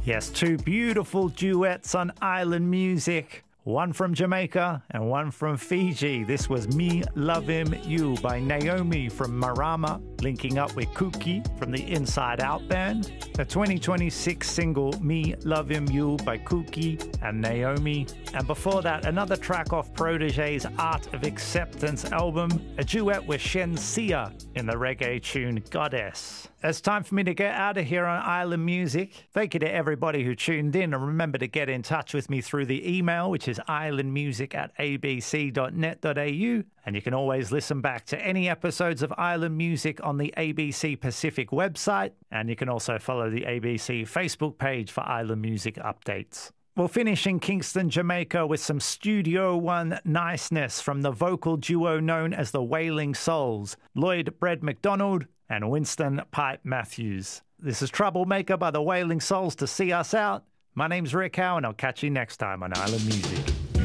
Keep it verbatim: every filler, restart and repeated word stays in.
Yes, two beautiful duets on island music. One from Jamaica and one from Fiji. This was Me Love Him You by Naomi from Marama, linking up with Kuki from the Inside Out band. The twenty twenty-six single Me Love Him You by Kuki and Naomi. And before that, another track off Protege's Art of Acceptance album, a duet with Shensia in the reggae tune Goddess. It's time for me to get out of here on Island Music. Thank you to everybody who tuned in, and remember to get in touch with me through the email, which is islandmusic at a b c dot net dot a u, and you can always listen back to any episodes of Island Music on the A B C Pacific website, and you can also follow the A B C Facebook page for Island Music updates. We'll finish in Kingston, Jamaica with some Studio One niceness from the vocal duo known as the Wailing Souls, Lloyd Bread McDonald and Winston Pipe Matthews. This is Troublemaker by the Wailing Souls to see us out. My name's Rick Howe, and I'll catch you next time on Island Music.